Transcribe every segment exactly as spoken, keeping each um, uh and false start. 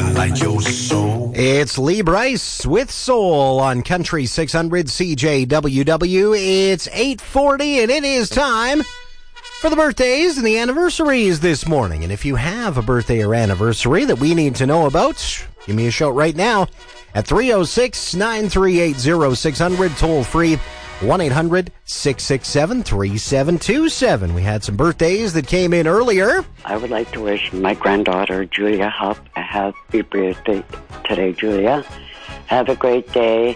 I like your soul. It's Lee Bryce with Soul on Country six hundred C J W W. It's eight forty and it is time for the birthdays and the anniversaries this morning. And if you have a birthday or anniversary that we need to know about, give me a shout right now at three oh six, nine three eight, oh six hundred, toll free one eight hundred, six six seven, three seven two seven. We had some birthdays that came in earlier. I would like to wish my granddaughter, Julia Hupp, a happy birthday today, Julia. Have a great day.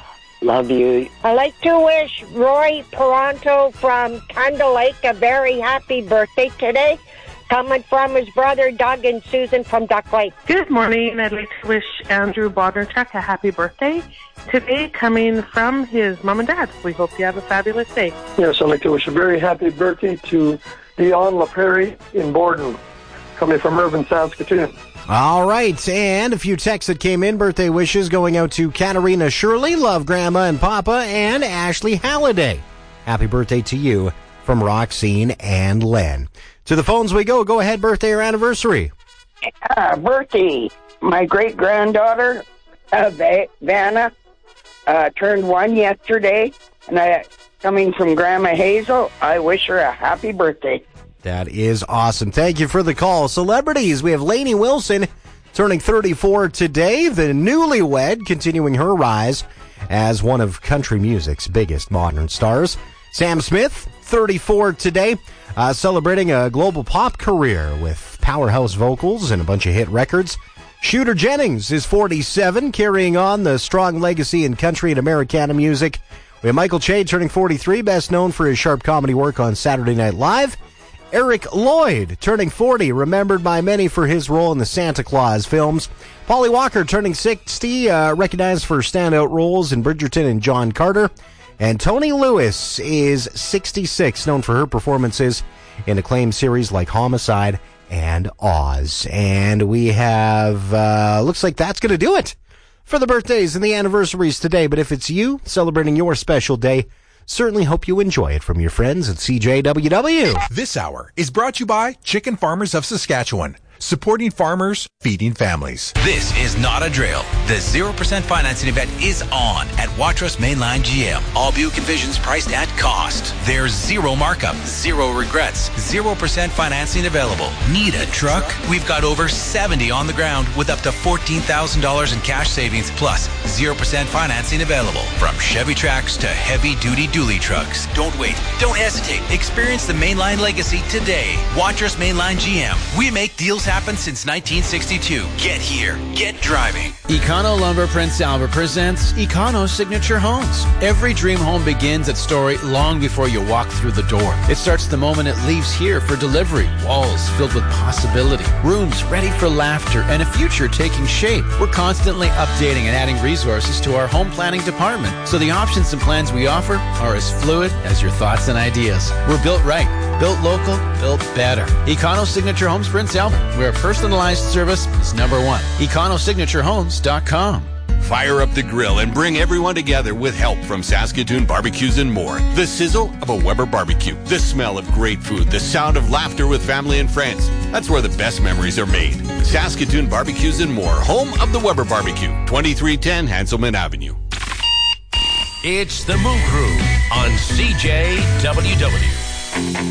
Love you. I'd like to wish Roy Peranto from Thunder Lake a very happy birthday today, coming from his brother Doug and Susan from Duck Lake. Good morning. I'd like to wish Andrew Bodnerchuk a happy birthday today, coming from his mom and dad. We hope you have a fabulous day. Yes, I'd like to wish a very happy birthday to Dion LaPrairie in Borden, coming from Irvine, Saskatoon. All right, and a few texts that came in, birthday wishes going out to Katarina Shirley, love Grandma and Papa, and Ashley Halliday. Happy birthday to you from Roxine and Len. To the phones we go. Go ahead, birthday or anniversary. Uh, birthday. My great-granddaughter, uh, Va- Vanna, uh, turned one yesterday, and I, coming from Grandma Hazel, I wish her a happy birthday. That is awesome. Thank you for the call. Celebrities, we have Lainey Wilson turning thirty-four today, the newlywed continuing her rise as one of country music's biggest modern stars. Sam Smith, thirty-four today, uh, celebrating a global pop career with powerhouse vocals and a bunch of hit records. Shooter Jennings is forty-seven, carrying on the strong legacy in country and Americana music. We have Michael Che turning forty-three, best known for his sharp comedy work on Saturday Night Live. Eric Lloyd turning forty, remembered by many for his role in the Santa Claus films. Polly Walker turning sixty, uh, recognized for standout roles in Bridgerton and John Carter. And Tony Lewis is sixty-six, known for her performances in acclaimed series like Homicide and Oz. And we have, uh, looks like that's going to do it for the birthdays and the anniversaries today. But if it's you celebrating your special day, certainly hope you enjoy it from your friends at C J W W. This hour is brought to you by Chicken Farmers of Saskatchewan, supporting farmers, feeding families. This is not a drill. The zero percent financing event is on at Watrous Mainline G M. All Buick Envisions priced at cost. There's zero markup, zero regrets, zero percent financing available. Need a truck? We've got over seventy on the ground with up to fourteen thousand dollars in cash savings plus zero percent financing available. From Chevy Trax to heavy-duty dually trucks. Don't wait. Don't hesitate. Experience the Mainline legacy today. Watrous Mainline G M. We make deals happen since nineteen sixty-two. Get here. Get driving. Econo Lumber Prince Albert presents Econo Signature Homes. Every dream home begins at Story long before you walk through the door. It starts the moment it leaves here for delivery. Walls filled with possibility. Rooms ready for laughter and a future taking shape. We're constantly updating and adding resources to our home planning department, so the options and plans we offer are as fluid as your thoughts and ideas. We're built right, built local, built better. Econo Signature Homes Prince Albert, where personalized service is number one. econo signature homes dot com. Fire up the grill and bring everyone together with help from Saskatoon Barbecues and More. The sizzle of a Weber barbecue, the smell of great food, the sound of laughter with family and friends. That's where the best memories are made. Saskatoon Barbecues and More, home of the Weber Barbecue, twenty-three ten Hanselman Avenue. It's the Moo Crew on C J W W.